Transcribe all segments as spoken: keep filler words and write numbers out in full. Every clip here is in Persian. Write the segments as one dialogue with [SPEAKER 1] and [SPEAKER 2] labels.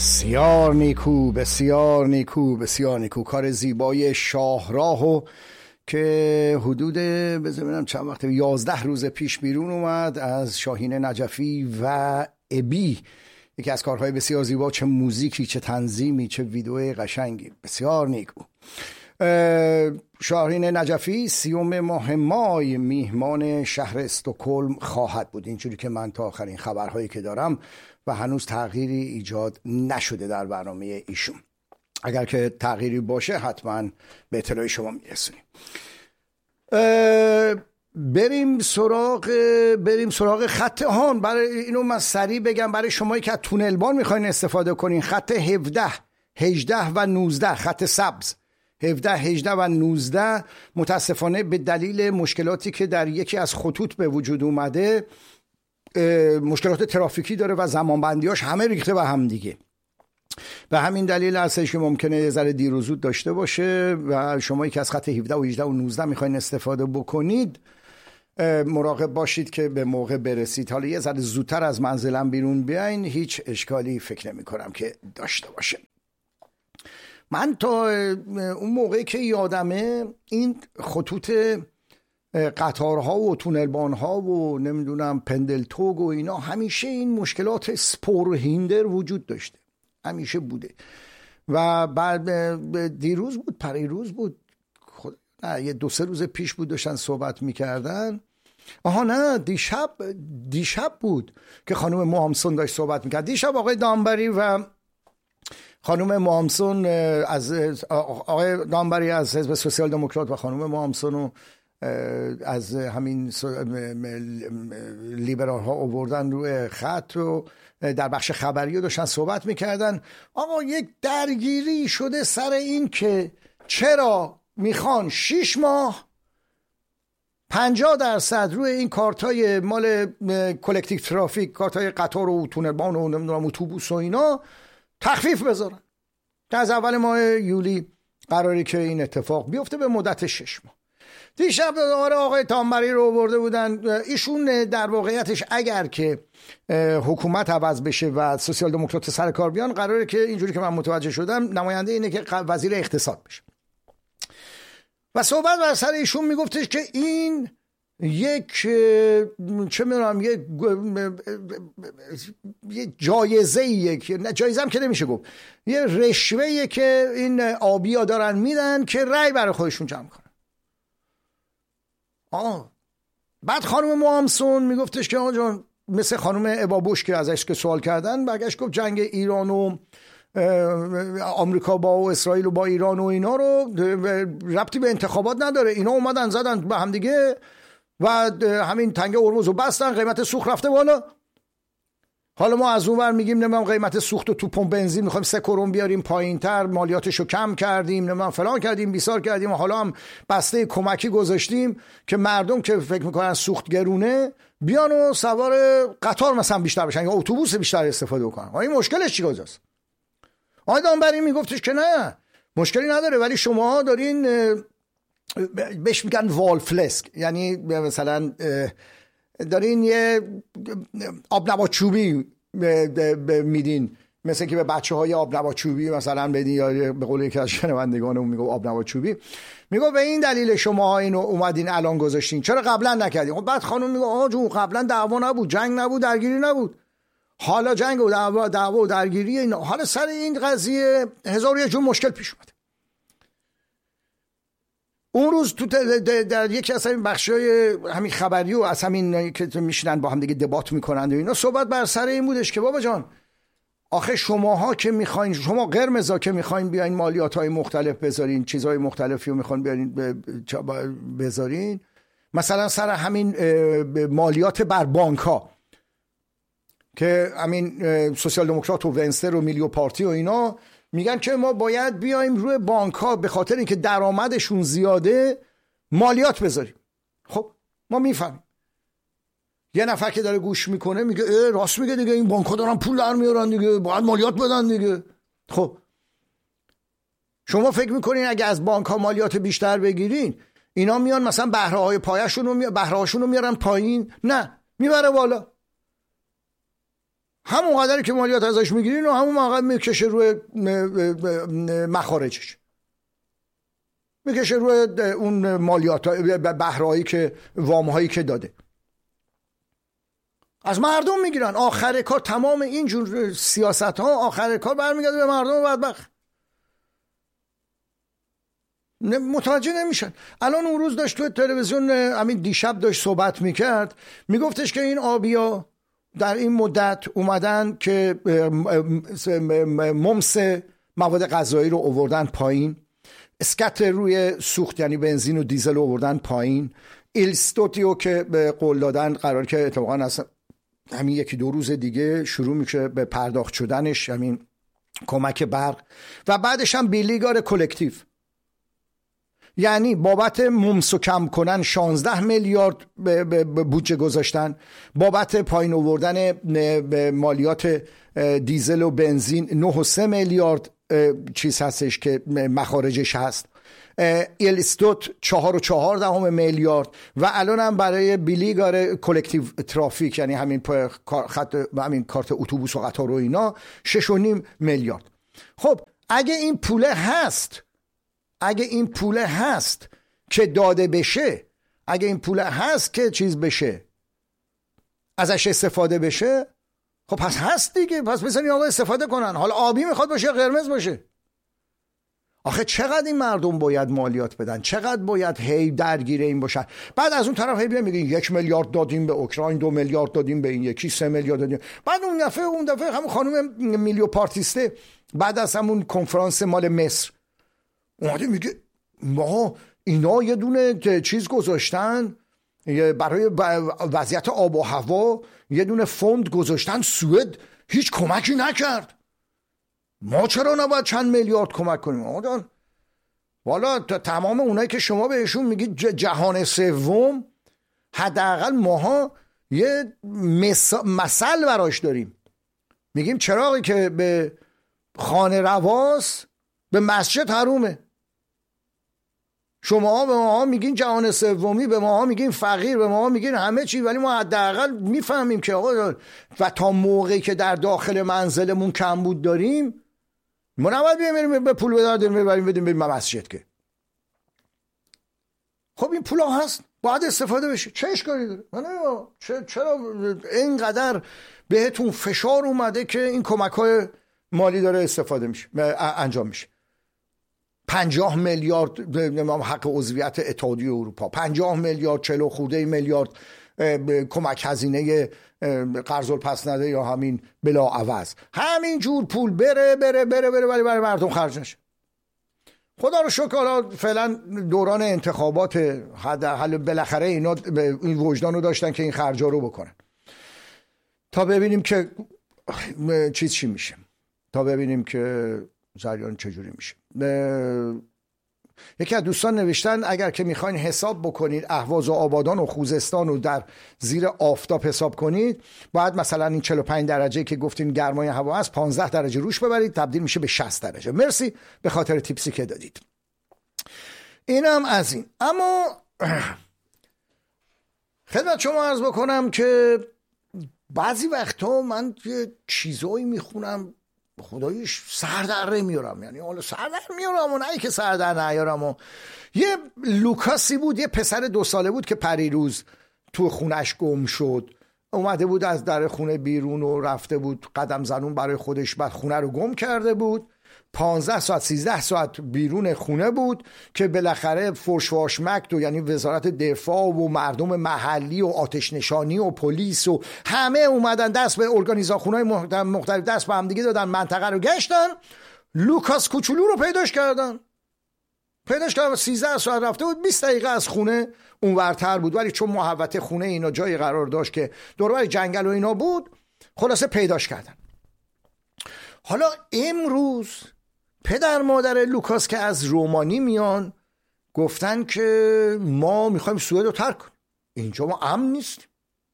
[SPEAKER 1] بسیار نیکو بسیار نیکو بسیار نیکو کار زیبای شاهراهو که حدود بذارم چند وقت یازده روز پیش بیرون اومد از شاهین نجفی و ابی، یکی از کارهای بسیار زیبا، چه موزیکی چه تنظیمی چه ویدیو قشنگی، بسیار نیکو. شاهین نجفی سیوم ماه مای میهمان شهر استکهلم خواهد بود، اینجوری که من تا آخرین خبرهایی که دارم و هنوز تغییری ایجاد نشده در برنامه ایشون. اگر که تغییری باشه حتما به اطلاع شما میرسونیم. بریم سراغ بریم سراغ خط هان. برای اینو من سریع بگم برای شمایی که از تونلبان میخواین استفاده کنین، خط هفده، هجده و نوزده، خط سبز هفده، هجده و نوزده متاسفانه به دلیل مشکلاتی که در یکی از خطوط به وجود اومده، مشکلات ترافیکی داره و زمانبندیاش همه ریخته به هم دیگه. به همین دلیل هستش که ممکنه یه ذره دیر و زود داشته باشه و شمایی که از خط هفده و هجده و نوزده میخواین استفاده بکنید مراقب باشید که به موقع برسید. حالا یه ذره زودتر از منزلم بیرون بیاین، هیچ اشکالی فکر نمی کنم که داشته باشه. من تا اون موقعی که یادمه این خطوط قطارها و تونلبانها و نمیدونم پندلتوگ و اینا همیشه این مشکلات سپور هیندر وجود داشته، همیشه بوده. و بعد دیروز بود پریروز بود خود... نه یه دو سه روز پیش بود داشتن صحبت میکردن. آها نه دیشب دیشب بود که خانم موهامسون داشت صحبت میکرد. دیشب آقای دامبری و خانم موهامسون از آقای دامبری از حزب سوسیال دموکرات و خانم موهامسون و از همین لیبرال ها آوردن روی خط رو در بخش خبری داشتن صحبت میکردن. آقا یک درگیری شده سر این که چرا میخوان شیش ماه پنجاه درصد روی این کارتای مال کلکتیو ترافیک، کارتای قطار و تونلبان و نمیدونم اتوبوس و اینا تخفیف بذارن که از اول ماه یولی قراری که این اتفاق بیفته به مدت شش ماه. دیشب آره آقای تامبری رو آورده بودن. ایشون در واقعیتش اگر که حکومت عوض بشه و سوسیال دموکرات سر کار بیان، قراره که اینجوری که من متوجه شدم نماینده اینه که وزیر اقتصاد بشه. و صحبت بر سر ایشون میگفتش که این یک چه میدونم یک یک جایزه یک نه جایزه هم که نمیشه گفت، یه رشوه‌ایه که این آبیا دارن میدن که رأی برای خودشون جمع کنن. آه. بعد خانم موهامسون میگفتش که آقا جان، مثل خانم ابابوش که ازش که سوال کردن برگشت گفت جنگ ایران و آمریکا با و اسرائیل و با ایران و اینا رو ربطی به انتخابات نداره، اینا اومدن زدن به هم دیگه و همین تنگه هرمز رو بستن، قیمت سوخت رفته بالا. حالا ما از اون ور میگیم نمیدونم قیمت سوخت و تو پمپ بنزین میخوایم سه کرون بیاریم پایینتر، مالیاتشو کم کردیم، نمیدونم فلان کردیم بیسار کردیم و حالا هم بسته کمکی گذاشتیم که مردم که فکر میکنن سوخت گرونه بیان و سوار قطار مثلا بیشتر بشن یا اتوبوس بیشتر استفاده کنن. این مشکلش چی کجاست؟ آقای دامبری میگفتش که نه مشکلی نداره، ولی شما دارین بهش میگن والفلسک، یعنی مثلا دارین یه آبنبات چوبی میدین، مثل که به بچه های آبنبات چوبی مثلا بدین، یا به قول یکی از شنوندگانمون میگه آبنبات چوبی، میگه به این دلیل شما اینو اومدین الان گذاشتین، چرا قبلا نکردین؟ خب بعد خانم میگه آقا جون قبلا دعوا نبود، جنگ نبود، درگیری نبود، حالا جنگ و دعوا دعوا و درگیری اینا، حالا سر این قضیه هزار و یک جور مشکل پیش اومد. اون روز تو در یکی از همین بخشای همین خبری و از همین که میشینن با هم دیگه دبات میکنن و اینا، صحبت بر سر این بودش که بابا جان آخه شماها که میخواین، شما قرمزا که میخواین بیاین مالیات‌های مختلف بذارین، چیزهای مختلفی رو میخواین بیارین بذارین، مثلا سر همین مالیات بر بانک‌ها که همین سوسیال دموکرات و ونستر و میلیو پارتی و اینا میگن که ما باید بیایم روی بانک ها به خاطر اینکه درآمدشون زیاده مالیات بذاریم. خب ما میفهمیم، یه نفر که داره گوش میکنه میگه اه راست میگه دیگه، این بانک ها دارن پول در میارن دیگه، باید مالیات بدن دیگه. خب شما فکر میکنین اگه از بانک ها مالیات بیشتر بگیرین اینا میان مثلا بهره های پایشون رو می... بهره هاشون رو میارن پایین؟ نه، میبره بالا. همون قدری که مالیات ازش میگیرین و همون موقع میکشه روی مخارجش، میکشه روی اون مالیات بهرهایی که وامهایی که داده، از مردم میگیرن. آخر کار تمام اینجور سیاست ها آخر کار برمیگرده به مردم بدبخت. متوجه نمیشن. الان اون روز داشت تو تلویزیون، همین دیشب داشت صحبت میکرد، میگفتش که این آبیا در این مدت اومدن که ممس مواد غذایی رو آوردن پایین، اسکت روی سوخت یعنی بنزین و دیزل رو آوردن پایین، ایلستوتیو که به قول دادن قرار که اتفاقا اصلا همین یکی دو روز دیگه شروع میشه به پرداخت شدنش، همین کمک برق، و بعدش هم بیلیگار کلکتیو، یعنی بابت ممسو کم کنن شانزده میلیارد بودجه گذاشتن، بابت پایین آوردن مالیات دیزل و بنزین نه و سه میلیارد چیز هستش که مخارجش هست، ایلستوت چهار و چهار دهم میلیارد، و الان هم برای بیلیگار کلکتیو ترافیک یعنی همین خط همین کارت اتوبوس و قطار و اینا شش و نیم میلیارد. خب اگه این پوله هست اگه این پوله هست که داده بشه، اگه این پوله هست که چیز بشه، ازش استفاده بشه، خب پس هست دیگه، پس بزنین آقا استفاده کنن. حالا آبی میخواد باشه یا قرمز باشه. آخه چقدر این مردم باید مالیات بدن، چقدر باید هی درگیر این باشن. بعد از اون طرف هی بیان میگین یک میلیارد دادیم به اوکراین، دو میلیارد دادیم به این یکی، سه میلیارد دادیم. بعد اون دفعه اون دفعه همون خانم میلیو پارتیسته بعد از همون کنفرانس مال مصر اومده میگه ما اینا یه دونه چیز گذاشتن برای وضعیت آب و هوا، یه دونه فوند گذاشتن، سوئد هیچ کمکی نکرد، ما چرا نباید چند میلیارد کمک کنیم؟ آدم والا تمام اونایی که شما بهشون میگید جهان سوم، حداقل ماها یه مثل براش داریم، میگیم چراغی که به خانه رواس به مسجد حرومه. شما به ما میگین جهان سومی، به ما میگین فقیر، به ما میگین همه چی، ولی ما حداقل میفهمیم که آقا و تا موقعی که در داخل منزلمون کمبود داریم ما نباید بیاریم به پول بداریم ببریم بدیم بریم مسجد که. خب این پولا هست باید استفاده بشه، چه اشکالی داره؟ من چرا اینقدر بهتون فشار اومده که این کمک‌های مالی داره استفاده میشه انجام میشه؟ پنجاه میلیارد حق عضویت اتحادیه اروپا، پنجاه میلیارد، چهل خورده میلیارد کمک هزینه قرض الپسنده یا همین بلا عوض، همین جور پول بره بره بره بره ولی برای مردم خرج نشه. خدا رو شکر حالا فعلا دوران انتخابات، حداقل بالاخره اینا این وجدان رو داشتن که این خرجا رو بکنن، تا ببینیم که چیز چی میشه، تا ببینیم که جریان چجوری میشه. یکی از دوستان نوشتن اگر که میخواین حساب بکنید اهواز و آبادان و خوزستان رو در زیر آفتاب حساب کنید، باید مثلا این چهل و پنج درجه که گفتین گرمای هوا است پانزده درجه روش ببرید، تبدیل میشه به شصت درجه. مرسی به خاطر تیپسی که دادید. اینم از این. اما خدمت شما عرض بکنم که بعضی وقتا من یه چیزایی میخونم خداییش سر در نمیارم، یعنی حالا سر در میارم و نه که سر در نیارم. و یه لوکاسی بود، یه پسر دو ساله بود که پریروز تو خونش گم شد، اومده بود از در خونه بیرون و رفته بود قدم زنون برای خودش، بعد خونه رو گم کرده بود. پانزده ساعت سیزده ساعت بیرون خونه بود که بالاخره فرشواش مکت و یعنی وزارت دفاع و مردم محلی و آتش نشانی و پلیس و همه اومدن دست به ارگانیزاخونهای مختلف دست به هم دیگه دادن، منطقه رو گشتن، لوکاس کوچولو رو پیداش کردن پیداش کردن سیزده ساعت رفته بود، بیست دقیقه از خونه اونورتر بود، ولی چون محوطه خونه اینا جایی قرار داشت که دوربر جنگل و اینا بود، خلاصه پیداش کردن. حالا امروز پدر مادر لوکاس که از رومانی میان گفتن که ما میخوایم سوئد رو ترک کنیم، اینجا ما امن نیستیم.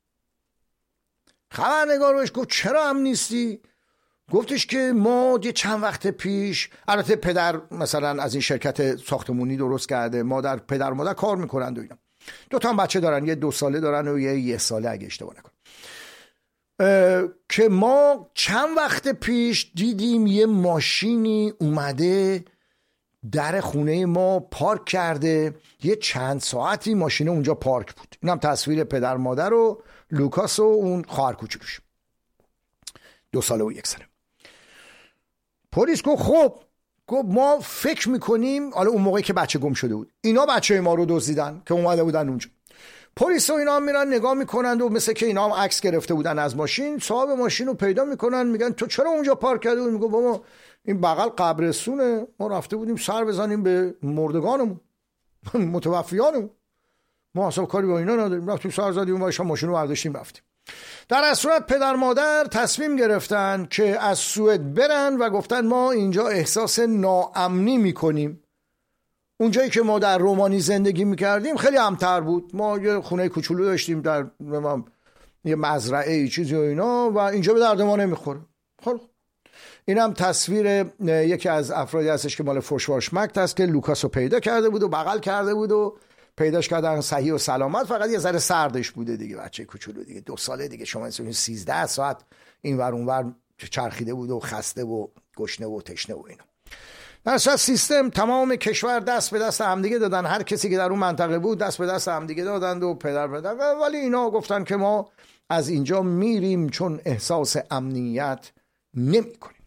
[SPEAKER 1] خبرنگار بهش گفت چرا امن نیستی؟ گفتش که ما یه چند وقت پیش، البته پدر مثلا از این شرکت ساختمونی درست کرده، مادر پدر مادر کار میکنند و اینا، دو تا هم بچه دارن، یه دو ساله دارن و یه یه ساله اگه اشتباه نکنم. که ما چند وقت پیش دیدیم یه ماشینی اومده در خونه ما پارک کرده، یه چند ساعتی ماشین اونجا پارک بود. این هم تصویر پدر مادر و لوکاس و اون خواهر کوچولوش، دو ساله و یک ساله. پلیس گفت خب گفت ما فکر میکنیم، حالا اون موقعی که بچه گم شده بود، اینا بچه ما رو دزدیدن که اومده بودن اونجا. پلیس و اینا هم میرن نگاه میکنند و مثل که اینا هم عکس گرفته بودن از ماشین، صاحب ماشین رو پیدا میکنن، میگن تو چرا اونجا پارک کردی؟ میگه بابا این بغل قبرستونه، ما رفته بودیم سر بزنیم به مردگانمون متوفیانمون، ما اصلا کاری با اینا نداریم، رفتیم سر زدیم و ماشین رو برداشتیم رفتیم. در از صورت پدر مادر تصمیم گرفتن که از سوئد برن و گفتن ما اینجا احساس ناامنی میکنیم. اونجایی که ما در رومانی زندگی میکردیم خیلی امن‌تر بود، ما یه خونه کوچولو داشتیم در یه مزرعه ای چیزی و اینا و اینجا به درد ما نمیخوره. خب این هم تصویر یکی از افرادی هستش که مال فوشوارشمکت هست که لوکاس رو پیدا کرده بود و بغل کرده بود و پیداش کردن صحیح و سلامت، فقط یه ذره سردش بوده دیگه، بچه کوچولو دیگه دو ساله دیگه، شما این سیزده ساعت این ور اون ور چرخیده بود و خسته و گشنه و تشنه و اینا. در اصل سیستم تمام کشور دست به دست همدیگه دادن، هر کسی که در اون منطقه بود دست به دست همدیگه دادن و پدر بدن، ولی اینا گفتن که ما از اینجا میریم چون احساس امنیت نمی کنیم.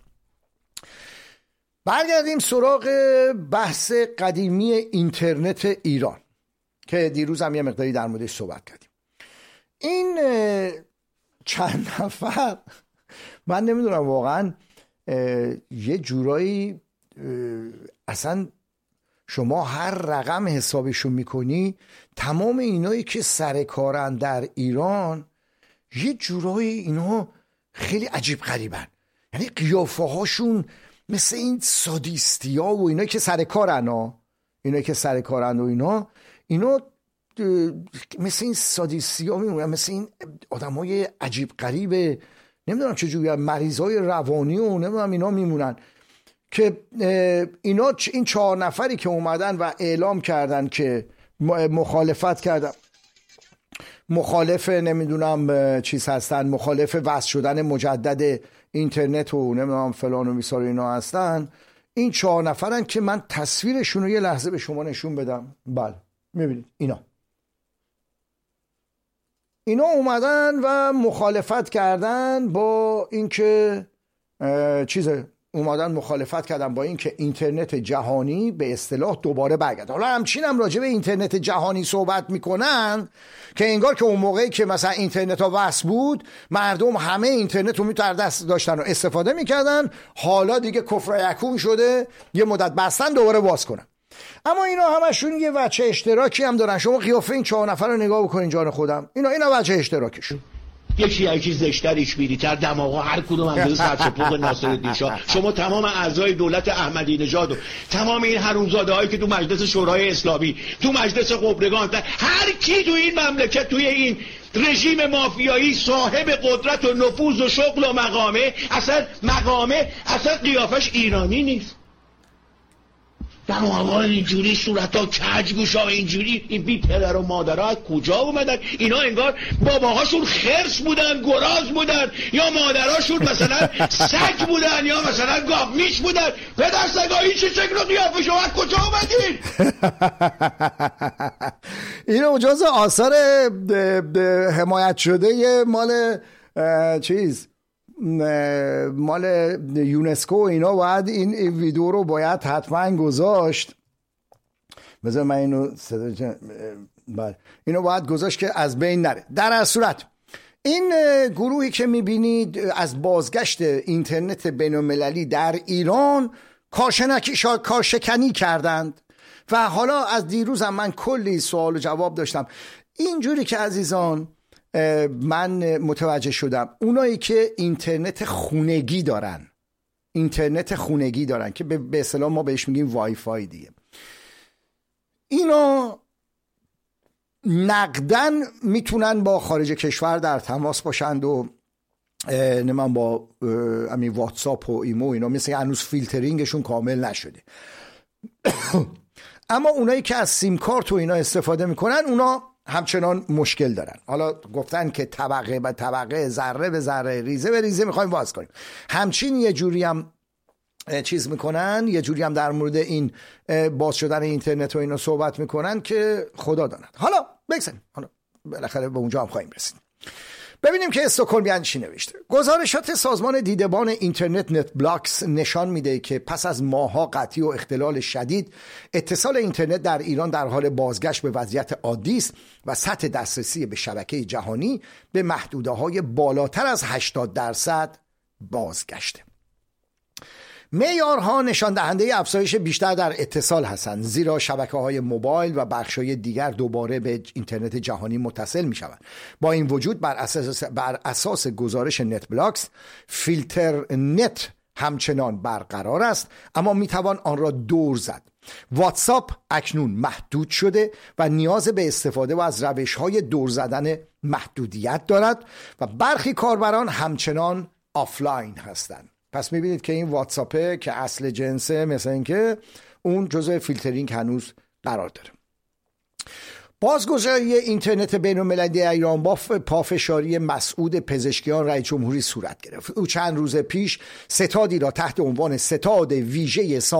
[SPEAKER 1] برگردیم سراغ بحث قدیمی اینترنت ایران که دیروز هم یه مقداری در موردش صحبت کردیم. این چند نفر من نمیدونم واقعا یه جورایی اصلا شما هر رقم حسابشو میکنی، تمام اینایی که سر کارن در ایران یه جورایی اینا خیلی عجیب غریبن، یعنی قیافه هاشون مثل این سادیستی ها و اینا که سر کارن ها اینا که سر کارن و اینا اینا مثل این سادیستی ها میمونن، مثل این آدم های عجیب غریبه، نمیدونم چجوری مریض های روانی و نمیدونم اینا میمونن که اینا این چهار نفری که اومدن و اعلام کردن که مخالفت کردن، مخالف نمیدونم چیز هستن، مخالف وصل شدن مجدد اینترنت و نمیدونم فلان و بیسار اینا هستن. این چهار نفرن که من تصویرشون رو یه لحظه به شما نشون بدم. بله میبینید اینا اینا اومدن و مخالفت کردن با اینکه چیزه اومدن مخالفت کردن با اینکه اینترنت جهانی به اصطلاح دوباره برگرده. حالا همچین هم راجع به اینترنت جهانی صحبت میکنن که انگار که اون موقعی که مثلا اینترنت ها وصل بود مردم همه اینترنت رو در دست داشتن و استفاده میکردن، حالا دیگه کفر یکون شده یه مدت بستن دوباره باز کنن. اما اینا همشون یه وجه اشتراکی هم دارن. شما قیافه این چهار نفر رو نگاه بکنین جان خودم، اینا اینا وجه اشتراکشون، یکی یکی زشتر ایشبیریتر دماغا هر کدوم اندازه سرسپوق ناصرالدین شاه. شما تمام اعضای دولت احمدی نژاد و تمام این حرومزاده هایی که تو مجلس شورای اسلامی، تو مجلس خبرگان، هر کی تو این مملکت توی این رژیم مافیایی صاحب قدرت و نفوذ و شغل و مقامه، اصلا مقامه اصلا قیافش ایرانی نیست. دماغا اینجوری، صورتا کج، گوشا اینجوری، این بی پدر و مادرها از کجا اومدن؟ اینا انگار باباهاشون خرس بودن، گراز بودن، یا مادرهاشون مثلا سگ بودن یا مثلا گاومیش بودن. پدر سگا این چه شکل و قیافه شما از کجا اومدین؟ اینو جز آثار حمایت شده مال چیز مال یونسکو اینا باید این ویدیو رو باید حتما گذاشت. بذار من اینو صدا بله اینو باید گذاشت که از بین نره. در هر صورت این گروهی که میبینید از بازگشت اینترنت بین‌المللی در ایران کارشکنی کردند و حالا از دیروز هم من کلی سوال و جواب داشتم. اینجوری که عزیزان من متوجه شدم اونایی که اینترنت خونگی دارن، اینترنت خونگی دارن که به اصطلاح ما بهش میگیم وای فای دیگه، اینا نقدن میتونن با خارج کشور در تماس باشند و نمان با همین واتساپ و ایمو اینا، مثل هنوز فیلترینگشون کامل نشده. اما اونایی که از سیم کارت و اینا استفاده میکنن اونا همچنان مشکل دارن. حالا گفتن که طبقه به طبقه، ذره به ذره، ریزه به ریزه میخوایم باز کنیم. همچین یه جوری هم چیز میکنن، یه جوری هم در مورد این باز شدن اینترنت و اینا صحبت میکنن که خدا داند. حالا بگذاریم، حالا بالاخره به اونجا هم خواهیم رسید. ببینیم که استکهلمیان چی نوشته. گزارشات سازمان دیدبان اینترنت نت بلاکس نشان میده که پس از ماه‌ها قطعی و اختلال شدید، اتصال اینترنت در ایران در حال بازگشت به وضعیت عادی است و سطح دسترسی به شبکه جهانی به محدوده‌های بالاتر از هشتاد درصد بازگشته. معیارها نشان دهنده افزایش بیشتر در اتصال هستند، زیرا شبکه‌های موبایل و بخش‌های دیگر دوباره به اینترنت جهانی متصل می‌شوند. با این وجود بر اساس بر اساس گزارش نت بلاکس، فیلتر نت همچنان برقرار است، اما میتوان آن را دور زد. واتساپ اکنون محدود شده و نیاز به استفاده و از روش‌های دور زدن محدودیت دارد و برخی کاربران همچنان آفلاین هستند. پس میبینید که این واتساپه که اصل جنسه، مثل این که اون جزء فیلترینگ هنوز قرار داره. بازگشایی اینترنت بین‌المللی ایران با پافشاری مسعود پزشکیان رئیس جمهوری صورت گرفت. او چند روز پیش ستادی را تحت عنوان ستاد ویژه